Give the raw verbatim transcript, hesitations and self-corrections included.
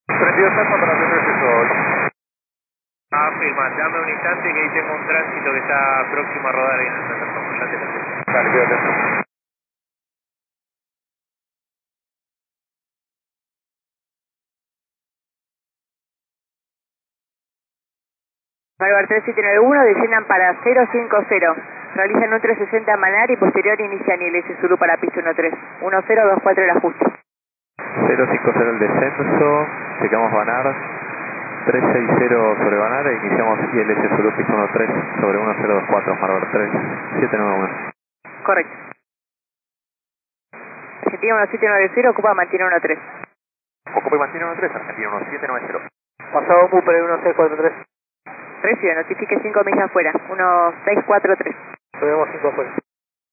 treinta y dos Alfa para tener eso. Afirma, dame un instante que ahí tengo un tránsito que está próximo a rodar ahí en el plataforma. Ya te lo digo. Dale, quédate atento. Malvar tres siete nueve uno, desciendan para cero cinco cero. Realizan un trescientos sesenta Manar y posterior inician I L S Zulu para piso uno tres. uno cero dos cuatro el ajuste. cero cinco cero el descenso, checamos Banar, trescientos sesenta sobre Banar e iniciamos I L S Zulu piso uno tres sobre uno cero dos cuatro, Malvar tres siete nueve uno. Correcto. Argentina uno siete nueve cero, ocupa mantiene uno tres. Ocupa y mantiene uno tres, Argentina uno siete nueve cero. Pasado Mupre uno seis cuatro tres. Recibe, notifique cinco millas afuera. uno seis cuatro tres. Subimos cinco afuera.